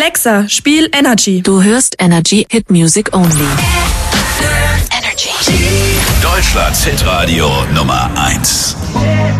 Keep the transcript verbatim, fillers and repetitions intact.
Alexa, spiel Energy. Du hörst Energy Hit Music Only. Deutschlands Hitradio Nummer eins.